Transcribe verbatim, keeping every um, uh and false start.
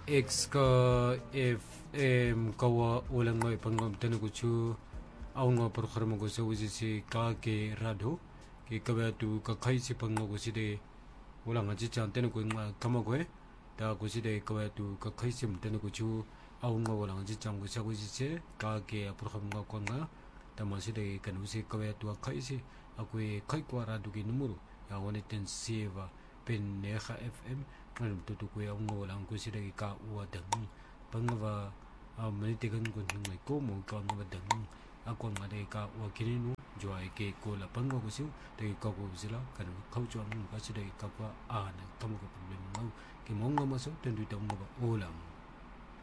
X ka F M kawa ulang ngai pangam tenu kuchu au nga program ko se uji si ka ke rado ke ka ba tu ka khai si pangam ko si de ulang aji chan tenu ko nga kama ko da ko si de ka ba tu ka khai si tenu kuchu au nga ulang aji chan ko sa ko si se ka ke program nga ko nga da ma si de kan usi ka ba tu khai si aku khai ko rado ki numero ya woni ten sieva pen neha F M ngalum tutu ko ang ngolang ko sila ka uwa dang pangwa manite kan kun ngai ko mo ka ngwa dang ako ngade ka uwa kininu joy ke ko la pangwa ko siu de ka ko sila kan khau chuan ka sila ka kwa a na kam ko problem ngau ke mong ngama so ten du dang ba olam